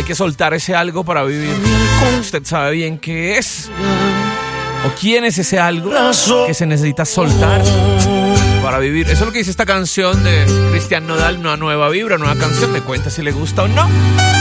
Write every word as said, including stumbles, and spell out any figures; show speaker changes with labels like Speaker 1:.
Speaker 1: hay que soltar ese algo para vivir. Usted sabe bien qué es o quién es ese algo que se necesita soltar para vivir. Eso es lo que dice esta canción de Cristian Nodal, una nueva vibra, nueva canción. Me cuenta si le gusta o no.